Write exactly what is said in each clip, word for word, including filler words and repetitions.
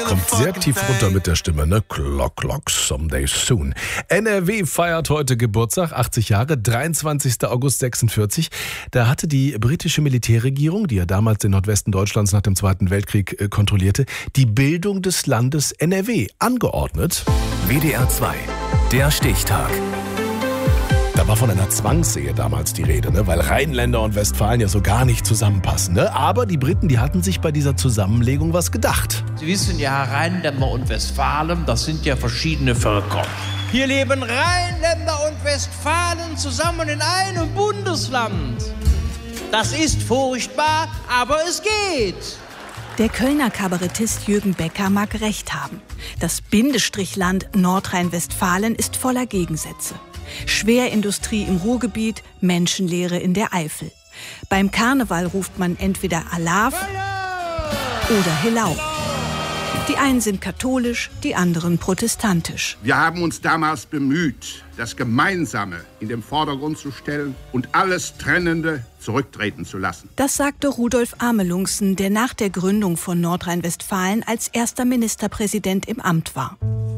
Kommt sehr tief runter mit der Stimme, ne? Clock, clock, someday soon. N R W feiert heute Geburtstag, achtzig Jahre, dreiundzwanzigster August sechsundvierzig. Da hatte die britische Militärregierung, die ja damals den Nordwesten Deutschlands nach dem Zweiten Weltkrieg äh, kontrollierte, die Bildung des Landes N R W angeordnet. W D R zwei, der Stichtag. Da war von einer Zwangsehe damals die Rede, ne? Weil Rheinländer und Westfalen ja so gar nicht zusammenpassen. Ne? Aber die Briten, die hatten sich bei dieser Zusammenlegung was gedacht. Sie wissen ja, Rheinländer und Westfalen, das sind ja verschiedene Völker. Hier leben Rheinländer und Westfalen zusammen in einem Bundesland. Das ist furchtbar, aber es geht. Der Kölner Kabarettist Jürgen Becker mag recht haben. Das Bindestrichland Nordrhein-Westfalen ist voller Gegensätze. Schwerindustrie im Ruhrgebiet, Menschenlehre in der Eifel. Beim Karneval ruft man entweder Alaf oder Helau. Die einen sind katholisch, die anderen protestantisch. Wir haben uns damals bemüht, das Gemeinsame in den Vordergrund zu stellen und alles Trennende zurücktreten zu lassen. Das sagte Rudolf Amelungsen, der nach der Gründung von Nordrhein-Westfalen als erster Ministerpräsident im Amt war.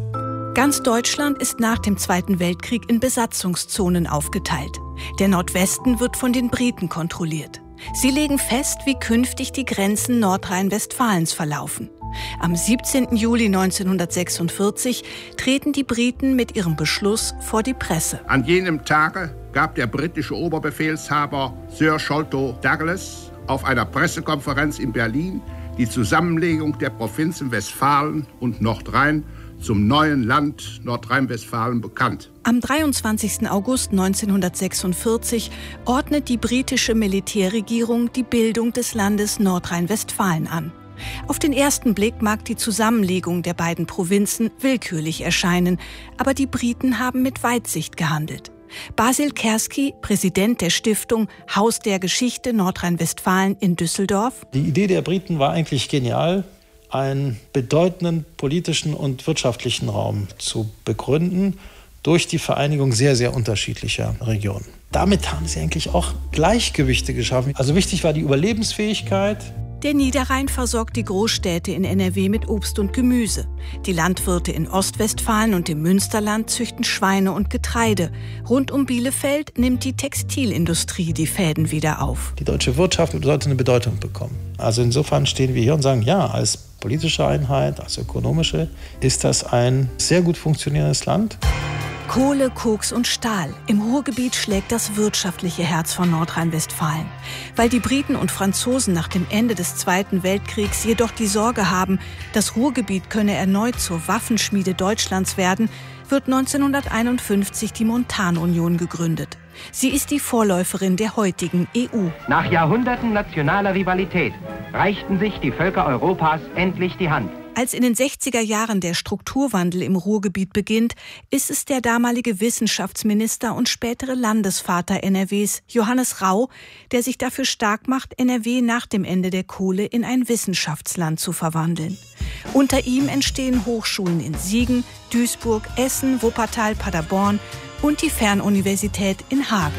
Ganz Deutschland ist nach dem Zweiten Weltkrieg in Besatzungszonen aufgeteilt. Der Nordwesten wird von den Briten kontrolliert. Sie legen fest, wie künftig die Grenzen Nordrhein-Westfalens verlaufen. Am siebzehnten Juli neunzehnhundertsechsundvierzig treten die Briten mit ihrem Beschluss vor die Presse. An jenem Tage gab der britische Oberbefehlshaber Sir Sholto Douglas auf einer Pressekonferenz in Berlin die Zusammenlegung der Provinzen Westfalen und Nordrhein zum neuen Land Nordrhein-Westfalen bekannt. Am dreiundzwanzigsten August neunzehnhundertsechsundvierzig ordnet die britische Militärregierung die Bildung des Landes Nordrhein-Westfalen an. Auf den ersten Blick mag die Zusammenlegung der beiden Provinzen willkürlich erscheinen, aber die Briten haben mit Weitsicht gehandelt. Basil Kerski, Präsident der Stiftung Haus der Geschichte Nordrhein-Westfalen in Düsseldorf. Die Idee der Briten war eigentlich genial, einen bedeutenden politischen und wirtschaftlichen Raum zu begründen durch die Vereinigung sehr, sehr unterschiedlicher Regionen. Damit haben sie eigentlich auch Gleichgewichte geschaffen. Also wichtig war die Überlebensfähigkeit. Der Niederrhein versorgt die Großstädte in N R W mit Obst und Gemüse. Die Landwirte in Ostwestfalen und im Münsterland züchten Schweine und Getreide. Rund um Bielefeld nimmt die Textilindustrie die Fäden wieder auf. Die deutsche Wirtschaft sollte eine Bedeutung bekommen. Also insofern stehen wir hier und sagen, ja, als politische Einheit, als ökonomische, ist das ein sehr gut funktionierendes Land. Kohle, Koks und Stahl. Im Ruhrgebiet schlägt das wirtschaftliche Herz von Nordrhein-Westfalen. Weil die Briten und Franzosen nach dem Ende des Zweiten Weltkriegs jedoch die Sorge haben, das Ruhrgebiet könne erneut zur Waffenschmiede Deutschlands werden, wird neunzehnhunderteinundfünfzig die Montanunion gegründet. Sie ist die Vorläuferin der heutigen E U. Nach Jahrhunderten nationaler Rivalität reichten sich die Völker Europas endlich die Hand. Als in den sechziger Jahren der Strukturwandel im Ruhrgebiet beginnt, ist es der damalige Wissenschaftsminister und spätere Landesvater N R Ws, Johannes Rau, der sich dafür stark macht, N R W nach dem Ende der Kohle in ein Wissenschaftsland zu verwandeln. Unter ihm entstehen Hochschulen in Siegen, Duisburg, Essen, Wuppertal, Paderborn und die Fernuniversität in Hagen.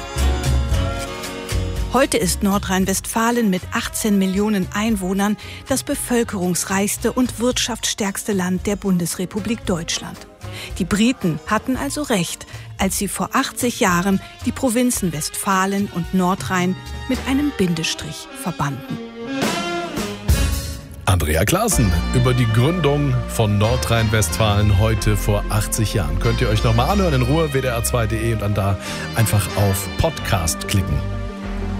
Heute ist Nordrhein-Westfalen mit achtzehn Millionen Einwohnern das bevölkerungsreichste und wirtschaftsstärkste Land der Bundesrepublik Deutschland. Die Briten hatten also recht, als sie vor achtzig Jahren die Provinzen Westfalen und Nordrhein mit einem Bindestrich verbanden. Andrea Klaassen über die Gründung von Nordrhein-Westfalen heute vor achtzig Jahren. Könnt ihr euch nochmal anhören in Ruhe, W D R zwei Punkt de und dann da einfach auf Podcast klicken.